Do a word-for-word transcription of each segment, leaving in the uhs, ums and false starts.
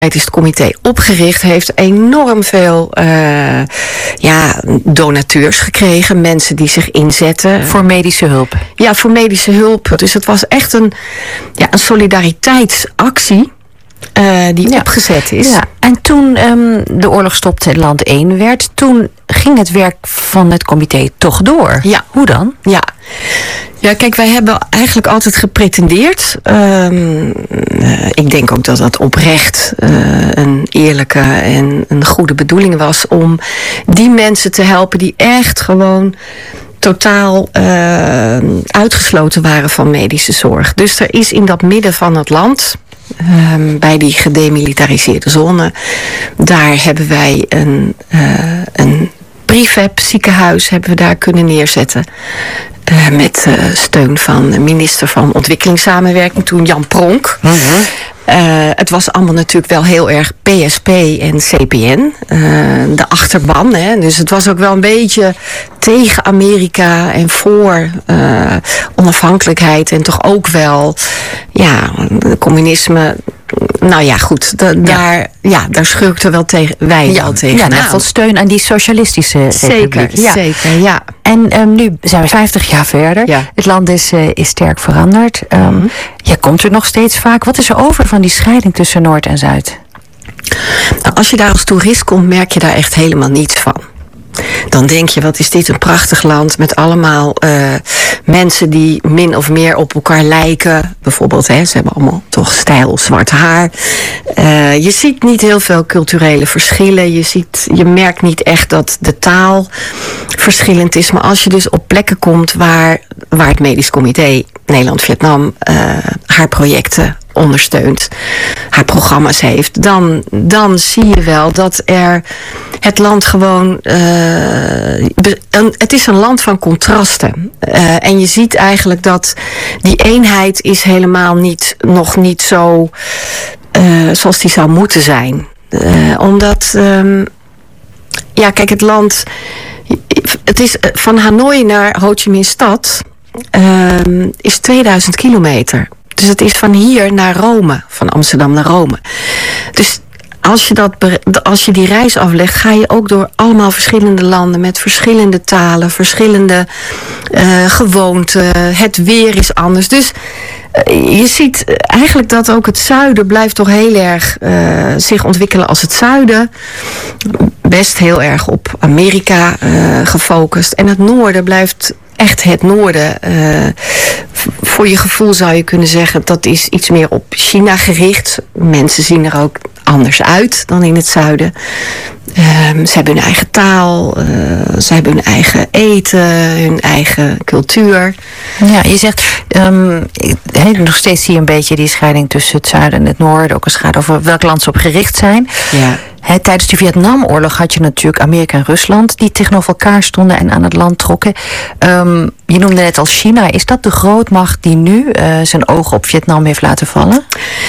is het comité opgericht, heeft enorm veel uh, ja, donateurs gekregen. Mensen die zich inzetten. Voor medische hulp? Ja, voor medische hulp. Dus het was echt een, ja, een solidariteitsactie uh, die ja. opgezet is. Ja. En toen um, de oorlog stopte en land één werd, toen ging het werk van het comité toch door. Ja. Hoe dan? Ja. Ja, kijk, wij hebben eigenlijk altijd gepretendeerd. Um, uh, ik denk ook dat dat oprecht uh, een eerlijke en een goede bedoeling was om die mensen te helpen die echt gewoon totaal uh, uitgesloten waren van medische zorg. Dus er is in dat midden van het land, Um, bij die gedemilitariseerde zone, daar hebben wij een, uh, een prefab ziekenhuis hebben we daar kunnen neerzetten. Uh, met uh, steun van de minister van Ontwikkelingssamenwerking, toen Jan Pronk. Mm-hmm. Uh, het was allemaal natuurlijk wel heel erg P S P en C P N. Uh, de achterban. Hè. Dus het was ook wel een beetje tegen Amerika en voor uh, onafhankelijkheid. En toch ook wel, ja, communisme. Nou ja, goed, da- ja. daar, ja, daar schurkten wel tegen, wij ja, wel tegen. Ja, nou, veel steun aan die socialistische zeker, republiek. Ja. Zeker, ja. En um, nu zijn we vijftig jaar verder. Ja. Het land is, uh, is sterk veranderd. Um, mm-hmm. Je komt er nog steeds vaak. Wat is er over van die scheiding tussen Noord en Zuid? Nou, als je daar als toerist komt, merk je daar echt helemaal niets van. Dan denk je, wat is dit een prachtig land met allemaal uh, mensen die min of meer op elkaar lijken. Bijvoorbeeld, hè, ze hebben allemaal toch stijl zwart haar. Uh, je ziet niet heel veel culturele verschillen. Je, ziet, je merkt niet echt dat de taal verschillend is. Maar als je dus op plekken komt waar, waar het Medisch Comité Nederland-Vietnam uh, haar projecten ondersteunt, haar programma's heeft, dan, dan zie je wel dat er het land gewoon uh, een, het is een land van contrasten. Uh, en je ziet eigenlijk dat die eenheid is helemaal niet, nog niet zo uh, zoals die zou moeten zijn. Uh, omdat um, ja, kijk, het land, het is van Hanoi naar Ho Chi Minh stad uh, is tweeduizend kilometer. Dus het is van hier naar Rome, van Amsterdam naar Rome. Dus als je, dat, als je die reis aflegt, ga je ook door allemaal verschillende landen met verschillende talen, verschillende uh, gewoonten. Het weer is anders. Dus uh, je ziet eigenlijk dat ook het zuiden blijft toch heel erg uh, zich ontwikkelen als het zuiden. Best heel erg op Amerika uh, gefocust. En het noorden blijft echt het noorden. Uh, voor je gevoel zou je kunnen zeggen, dat is iets meer op China gericht. Mensen zien er ook anders uit dan in het zuiden. Um, ze hebben hun eigen taal, uh, ze hebben hun eigen eten, hun eigen cultuur. Ja, je zegt, um, he, nog steeds zie je een beetje die scheiding tussen het zuiden en het noorden. Ook als het gaat over welk land ze op gericht zijn. Ja. He, tijdens de Vietnamoorlog had je natuurlijk Amerika en Rusland die tegenover elkaar stonden en aan het land trokken. Um, je noemde net al China. Is dat de grootmacht die nu uh, zijn ogen op Vietnam heeft laten vallen?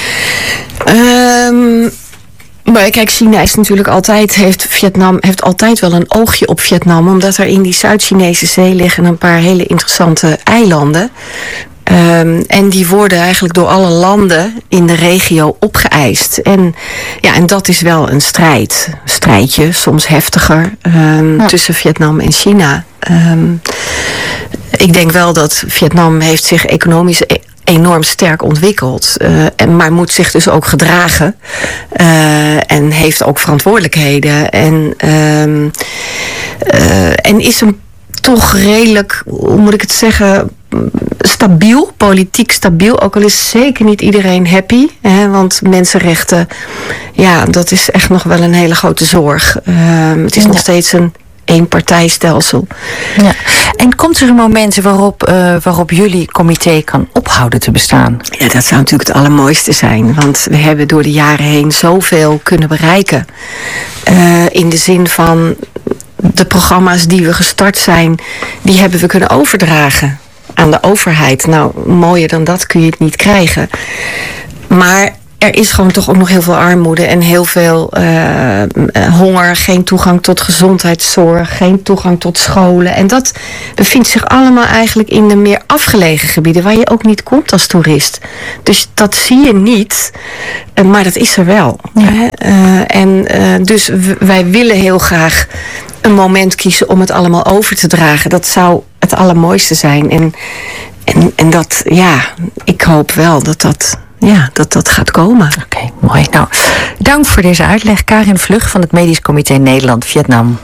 Um... Maar kijk, China is natuurlijk altijd, heeft Vietnam heeft altijd wel een oogje op Vietnam, omdat er in die Zuid-Chinese zee liggen een paar hele interessante eilanden. Um, en die worden eigenlijk door alle landen in de regio opgeëist. En, ja, en dat is wel een strijd. Een strijdje, soms heftiger, um, ja. tussen Vietnam en China. Um, ik denk wel dat Vietnam heeft zich economisch enorm sterk ontwikkeld. Uh, en, maar moet zich dus ook gedragen. Uh, en heeft ook verantwoordelijkheden. En, um, uh, en is een toch redelijk, hoe moet ik het zeggen, stabiel, politiek stabiel. Ook al is zeker niet iedereen happy. Hè, want mensenrechten, ja, dat is echt nog wel een hele grote zorg. Uh, het is ja. nog steeds een eenpartijstelsel. Ja. En komt er een moment waarop, uh, waarop jullie comité kan ophouden te bestaan? Ja, dat zou natuurlijk het allermooiste zijn. Want we hebben door de jaren heen zoveel kunnen bereiken. Uh, in de zin van de programma's die we gestart zijn, die hebben we kunnen overdragen aan de overheid. Nou, mooier dan dat kun je het niet krijgen. Maar er is gewoon toch ook nog heel veel armoede en heel veel uh, honger, geen toegang tot gezondheidszorg, geen toegang tot scholen. En dat bevindt zich allemaal eigenlijk in de meer afgelegen gebieden waar je ook niet komt als toerist. Dus dat zie je niet, uh, maar dat is er wel. Ja. Hè? Uh, en uh, dus w- wij willen heel graag een moment kiezen om het allemaal over te dragen. Dat zou het allermooiste zijn. En, en, en dat, ja, ik hoop wel dat dat... Ja, dat dat gaat komen. Oké, okay, mooi. Nou, dank voor deze uitleg. Karin Vlug van het Medisch Comité Nederland-Vietnam.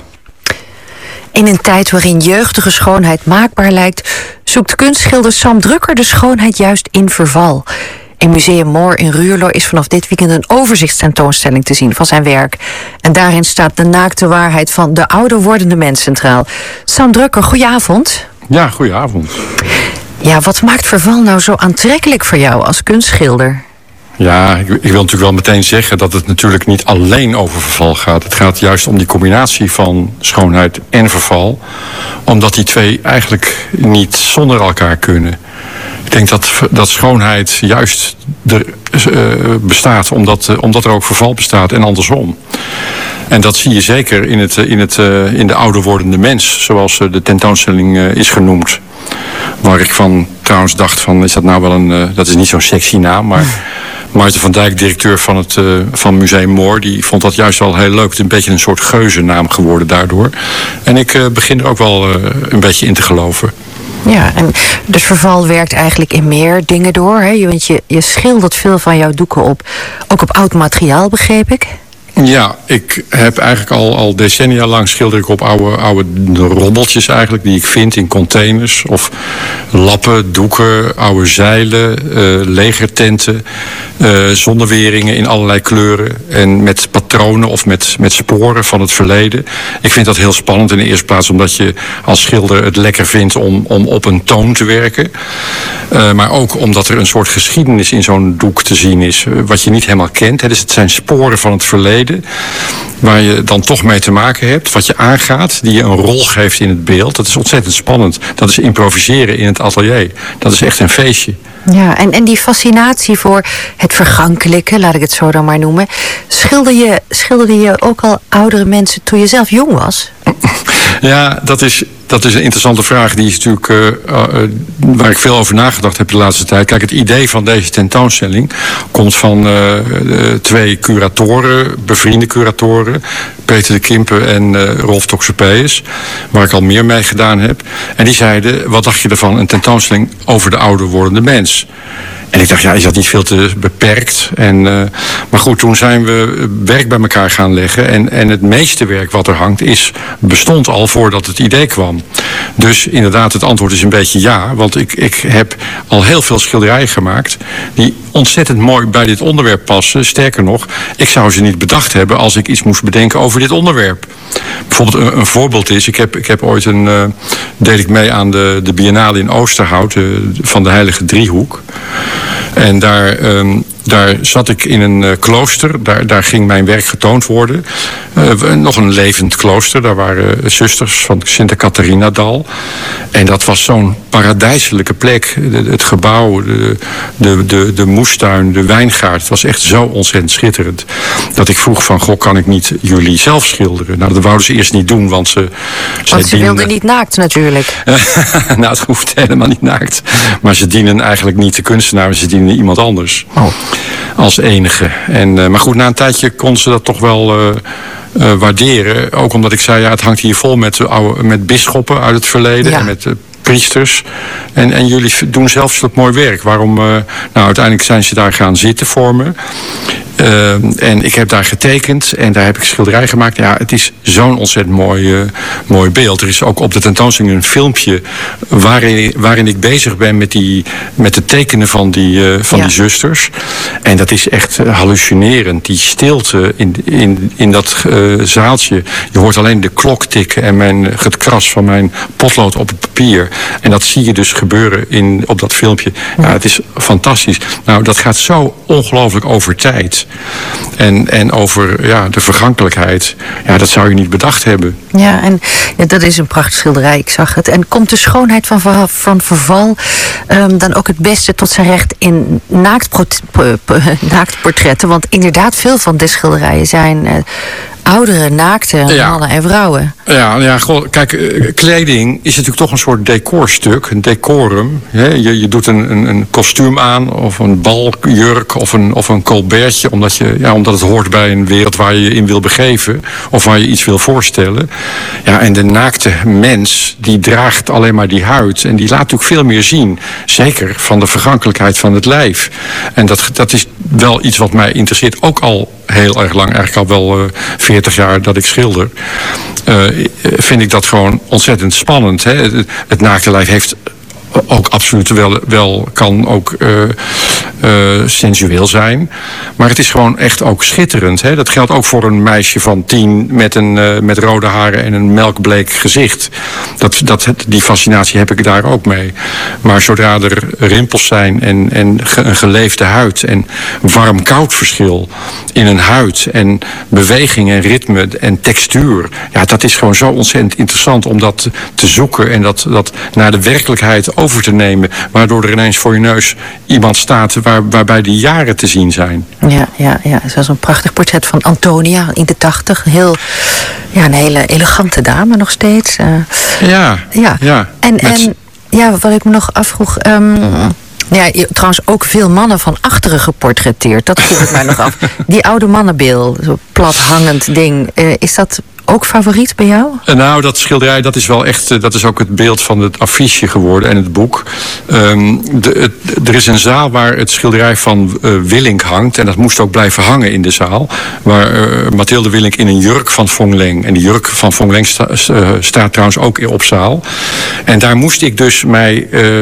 In een tijd waarin jeugdige schoonheid maakbaar lijkt, zoekt kunstschilder Sam Drucker de schoonheid juist in verval. In Museum Moor in Ruurlo is vanaf dit weekend een overzichtstentoonstelling te zien van zijn werk. En daarin staat de naakte waarheid van de ouder wordende mens centraal. Sam Drucker, goedenavond. Ja, goedenavond. Ja, wat maakt verval nou zo aantrekkelijk voor jou als kunstschilder? Ja, ik, ik wil natuurlijk wel meteen zeggen dat het natuurlijk niet alleen over verval gaat. Het gaat juist om die combinatie van schoonheid en verval. Omdat die twee eigenlijk niet zonder elkaar kunnen. Ik denk dat, dat schoonheid juist er, uh, bestaat omdat, uh, omdat er ook verval bestaat en andersom. En dat zie je zeker in, het, in, het, uh, in de ouder wordende mens, zoals uh, de tentoonstelling uh, is genoemd. Waar ik van trouwens dacht van, is dat nou wel een... Uh, dat is niet zo'n sexy naam, maar... Maarten van Dijk, directeur van het uh, van Museum Moor, die vond dat juist wel heel leuk. Het is een beetje een soort geuzennaam geworden daardoor. En ik uh, begin er ook wel uh, een beetje in te geloven. Ja, en dus verval werkt eigenlijk in meer dingen door. Hè? Want je, je schildert veel van jouw doeken op, ook op oud materiaal, begreep ik. Ja, ik heb eigenlijk al, al decennia lang schilder ik op oude, oude rommeltjes eigenlijk, die ik vind in containers. Of lappen, doeken, oude zeilen, uh, legertenten, uh, zonneweringen in allerlei kleuren. En met patronen of met, met sporen van het verleden. Ik vind dat heel spannend in de eerste plaats, omdat je als schilder het lekker vindt om, om op een toon te werken. Uh, maar ook omdat er een soort geschiedenis in zo'n doek te zien is, uh, wat je niet helemaal kent. Hè. Dus het zijn sporen van het verleden, waar je dan toch mee te maken hebt, wat je aangaat, die je een rol geeft in het beeld. Dat is ontzettend spannend. Dat is improviseren in het atelier. Dat is echt een feestje. Ja, en, en die fascinatie voor het vergankelijke, laat ik het zo dan maar noemen. Schilder je, schilderde je ook al oudere mensen toen je zelf jong was? Ja, dat is... Dat is een interessante vraag, die is natuurlijk uh, uh, waar ik veel over nagedacht heb de laatste tijd. Kijk, het idee van deze tentoonstelling komt van uh, uh, twee curatoren, bevriende curatoren, Peter de Kimpe en uh, Rolf Toxopeus, waar ik al meer mee gedaan heb. En die zeiden, wat dacht je ervan, een tentoonstelling over de ouder wordende mens? En ik dacht, ja, is dat niet veel te beperkt? En, uh, maar goed, toen zijn we werk bij elkaar gaan leggen. En, en het meeste werk wat er hangt is, bestond al voordat het idee kwam. Dus inderdaad, het antwoord is een beetje ja. Want ik, ik heb al heel veel schilderijen gemaakt die ontzettend mooi bij dit onderwerp passen. Sterker nog, ik zou ze niet bedacht hebben als ik iets moest bedenken over dit onderwerp. Bijvoorbeeld een, een voorbeeld is, ik heb, ik heb ooit een, uh, deed ik mee aan de, de Biennale in Oosterhout, uh, van de Heilige Driehoek. En daar, um, daar zat ik in een uh, klooster. Daar, daar ging mijn werk getoond worden. Uh, nog een levend klooster. Daar waren uh, zusters van Sint Catharinadal. En dat was zo'n paradijselijke plek. De, het gebouw, de, de, de, de moestuin, de wijngaard. Het was echt zo ontzettend schitterend. Dat ik vroeg van, goh, kan ik niet jullie zelf schilderen? Nou, dat wouden ze eerst niet doen, want ze... Want ze dienen... wilden niet naakt natuurlijk. Nou, het hoeft helemaal niet naakt. Maar ze dienen eigenlijk niet de kunstenaar, ze dienen iemand anders. Oh. Als enige. En, uh, maar goed, na een tijdje konden ze dat toch wel uh, uh, waarderen. Ook omdat ik zei, ja, het hangt hier vol met, oude, met bisschoppen uit het verleden. Ja. En met uh, priesters. En, en jullie doen zelf zulk mooi werk. Waarom? Uh, nou, uiteindelijk zijn ze daar gaan zitten voor me. Uh, en ik heb daar getekend en daar heb ik schilderij gemaakt. Ja, het is zo'n ontzettend mooi, uh, mooi beeld. Er is ook op de tentoonstelling een filmpje waarin, waarin ik bezig ben met, die, met het tekenen van, die, uh, van ja. die zusters. En dat is echt uh, hallucinerend. Die stilte in, in, in dat uh, zaaltje. Je hoort alleen de klok tikken en mijn, uh, het kras van mijn potlood op het papier. En dat zie je dus gebeuren in, op dat filmpje. Ja, het is fantastisch. Nou, dat gaat zo ongelooflijk over tijd. En, en over ja, de vergankelijkheid. Ja, dat zou je niet bedacht hebben. Ja, en ja, dat is een prachtig schilderij, ik zag het. En komt de schoonheid van, van verval um, dan ook het beste tot zijn recht in naaktport- naaktportretten? Want inderdaad, veel van de schilderijen zijn uh, oudere, naakte ja. mannen en vrouwen. Ja, ja goh, kijk, uh, kleding is natuurlijk toch een soort decorstuk, een decorum. Hè? Je, je doet een, een, een kostuum aan, of een baljurk, of een, of een colbertje, omdat, je, ja, omdat het hoort bij een wereld waar je je in wil begeven, of waar je iets wil voorstellen. Ja, en de naakte mens, die draagt alleen maar die huid, en die laat natuurlijk veel meer zien. Zeker van de vergankelijkheid van het lijf. En dat, dat is wel iets wat mij interesseert, ook al heel erg lang, eigenlijk al wel uh, veertig jaar dat ik schilder. Uh, vind ik dat gewoon ontzettend spannend. Hè? Het, het naakte lijf heeft ook absoluut wel, wel kan ook uh, uh, sensueel zijn. Maar het is gewoon echt ook schitterend. Hè? Dat geldt ook voor een meisje van tien met, een, uh, met rode haren en een melkbleek gezicht. Dat, dat, die fascinatie heb ik daar ook mee. Maar zodra er rimpels zijn en, en ge, een geleefde huid en warm-koud verschil in een huid en beweging en ritme en textuur. Ja, dat is gewoon zo ontzettend interessant om dat te zoeken en dat, dat naar de werkelijkheid over te nemen, waardoor er ineens voor je neus iemand staat waar, waarbij die jaren te zien zijn. Ja, ja, ja. Zoals een prachtig portret van Antonia in de tachtig. Heel, ja, een hele elegante dame nog steeds. Uh, ja, ja. ja. En, Met... en ja, wat ik me nog afvroeg. Um, ja, trouwens ook veel mannen van achteren geportretteerd. Dat vroeg ik mij nog af. Die oude mannenbeeld, zo'n plat hangend ding. Uh, is dat ook favoriet bij jou? Nou, dat schilderij, dat is wel echt, dat is ook het beeld van het affiche geworden en het boek. Um, de, het, er is een zaal waar het schilderij van uh, Willink hangt. En dat moest ook blijven hangen in de zaal. Waar uh, Mathilde Willink in een jurk van Von Leng. En die jurk van Von Leng sta, uh, staat trouwens ook op zaal. En daar moest ik dus mij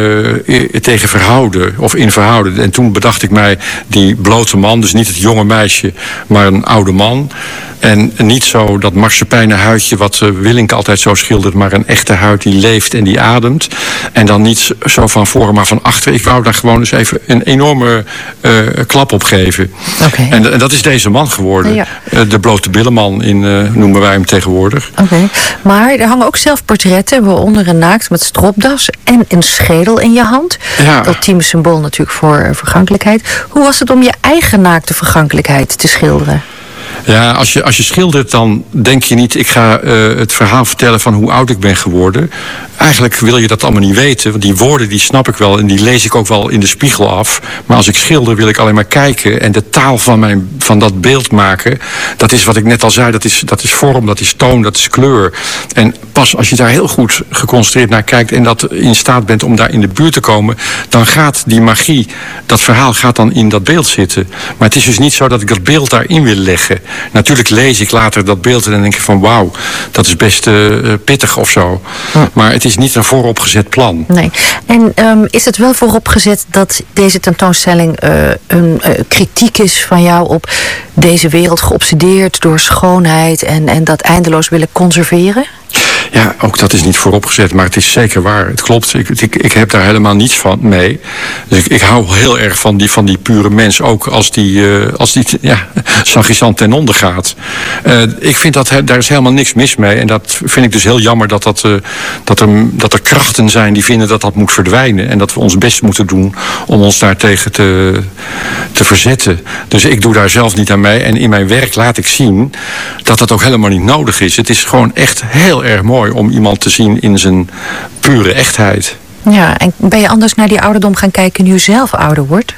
uh, tegen verhouden, of in verhouden. En toen bedacht ik mij die blote man, dus niet het jonge meisje, maar een oude man. En niet zo dat marsepeinen huidje wat uh, Willink altijd zo schildert, maar een echte huid die leeft en die ademt. En dan niet zo van voren, maar van achter. Ik wou daar gewoon eens even een enorme uh, klap op geven. Okay. En, en dat is deze man geworden. Ja. Uh, de blote billenman in, uh, noemen wij hem tegenwoordig. Oké, okay. Maar er hangen ook zelfportretten, waaronder een naakt met stropdas en een schedel in je hand. Ja. Het ultieme symbool natuurlijk voor uh, vergankelijkheid. Hoe was het om je eigen naakte vergankelijkheid te schilderen? Ja, als je, als je schildert, dan denk je niet, ik ga uh, het verhaal vertellen van hoe oud ik ben geworden. Eigenlijk wil je dat allemaal niet weten, want die woorden die snap ik wel en die lees ik ook wel in de spiegel af. Maar als ik schilder wil ik alleen maar kijken en de taal van, mijn, van dat beeld maken. Dat is wat ik net al zei, dat is, dat is vorm, dat is toon, dat is kleur. En pas als je daar heel goed geconcentreerd naar kijkt en dat in staat bent om daar in de buurt te komen, dan gaat die magie, dat verhaal gaat dan in dat beeld zitten. Maar het is dus niet zo dat ik dat beeld daarin wil leggen. Natuurlijk lees ik later dat beeld en dan denk ik van wauw, dat is best uh, pittig of zo. Ja. Maar het is niet een vooropgezet plan. Nee. En um, is het wel vooropgezet dat deze tentoonstelling uh, een uh, kritiek is van jou op deze wereld geobsedeerd door schoonheid en, en dat eindeloos willen conserveren? Ja, ook dat is niet vooropgezet, maar het is zeker waar. Het klopt, ik, ik, ik heb daar helemaal niets van mee. Dus ik, ik hou heel erg van die, van die pure mens, ook als die, uh, als die ja, sagissant ten onder gaat. Uh, ik vind dat daar is helemaal niks mis mee. En dat vind ik dus heel jammer dat, dat, uh, dat, er, dat er krachten zijn die vinden dat dat moet verdwijnen. En dat we ons best moeten doen om ons daartegen te, te verzetten. Dus ik doe daar zelf niet aan mee. En in mijn werk laat ik zien dat dat ook helemaal niet nodig is. Het is gewoon echt heel erg mooi om iemand te zien in zijn pure echtheid. Ja, en ben je anders naar die ouderdom gaan kijken nu je zelf ouder wordt?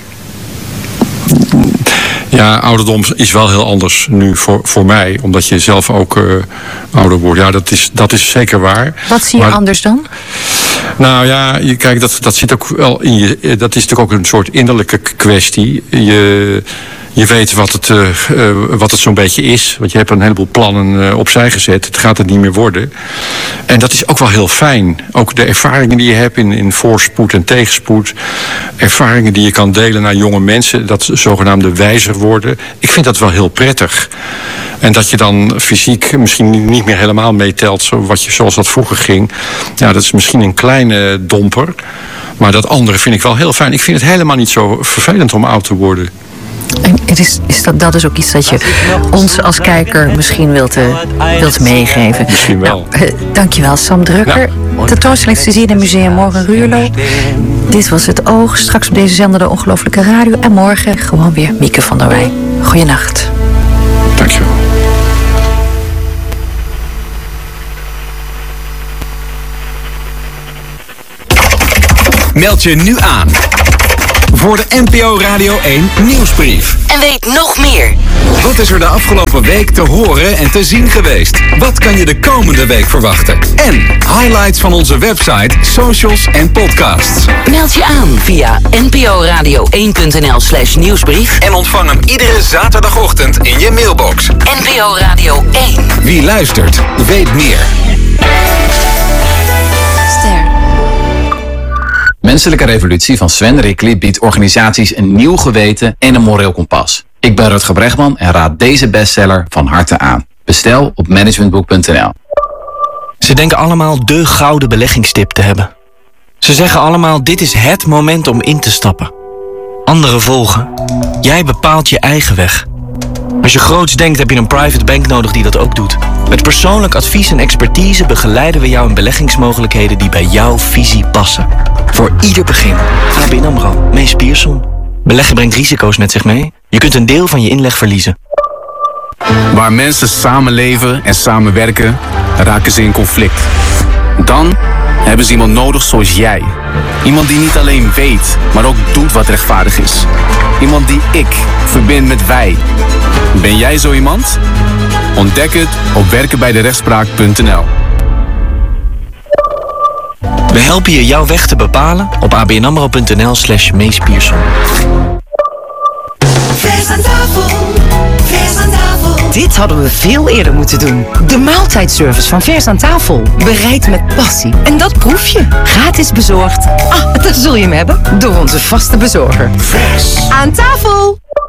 Ja, ouderdom is wel heel anders nu voor, voor mij. Omdat je zelf ook uh, ouder wordt. Ja, dat is, dat is zeker waar. Wat zie je maar anders dan? Nou ja, je, kijk, dat, dat zit ook wel in je. Dat is natuurlijk ook een soort innerlijke kwestie. Je... Je weet wat het, uh, uh, wat het zo'n beetje is. Want je hebt een heleboel plannen uh, opzij gezet. Het gaat het niet meer worden. En dat is ook wel heel fijn. Ook de ervaringen die je hebt in, in voorspoed en tegenspoed. Ervaringen die je kan delen naar jonge mensen. Dat zogenaamde wijzer worden. Ik vind dat wel heel prettig. En dat je dan fysiek misschien niet meer helemaal meetelt zo wat je, zoals dat vroeger ging. Ja, dat is misschien een kleine domper. Maar dat andere vind ik wel heel fijn. Ik vind het helemaal niet zo vervelend om oud te worden. En het is, is dat, dat is ook iets dat je ons als kijker misschien wilt, uh, wilt meegeven. Misschien wel. Nou, uh, dankjewel, Sam Drucker. Ja. Tentoonstelling te zien in Museum Morgen Ruurlo. Dit was Het Oog. Straks op deze zender de Ongelooflijke Radio. En morgen gewoon weer Mieke van der Wij. Goeienacht. Dankjewel. Meld je nu aan voor de N P O Radio één nieuwsbrief. En weet nog meer. Wat is er de afgelopen week te horen en te zien geweest? Wat kan je de komende week verwachten? En highlights van onze website, socials en podcasts. Meld je aan via n p o radio één punt n l slash nieuwsbrief. En ontvang hem iedere zaterdagochtend in je mailbox. N P O Radio één. Wie luistert, weet meer. Ster. Menselijke Revolutie van Sven Rickly biedt organisaties een nieuw geweten en een moreel kompas. Ik ben Rutger Bregman en raad deze bestseller van harte aan. Bestel op managementboek punt n l. Ze denken allemaal de gouden beleggingstip te hebben. Ze zeggen allemaal, dit is het moment om in te stappen. Anderen volgen. Jij bepaalt je eigen weg. Als je groots denkt, heb je een private bank nodig die dat ook doet. Met persoonlijk advies en expertise begeleiden we jou in beleggingsmogelijkheden die bij jouw visie passen. Voor ieder begin. A B N AMRO, Mees Pierson. Beleggen brengt risico's met zich mee. Je kunt een deel van je inleg verliezen. Waar mensen samenleven en samenwerken, raken ze in conflict. Dan hebben ze iemand nodig zoals jij. Iemand die niet alleen weet, maar ook doet wat rechtvaardig is. Iemand die ik verbind met wij. Ben jij zo iemand? Ontdek het op werken bij de rechtspraak punt n l. We helpen je jouw weg te bepalen op a b n amro punt n l slash Mees Pierson. Vers aan tafel, vers aan tafel. Dit hadden we veel eerder moeten doen. De maaltijdservice van Vers aan tafel. Bereid met passie. En dat proef je. Gratis bezorgd. Ah, daar zul je hem hebben. Door onze vaste bezorger. Vers aan tafel.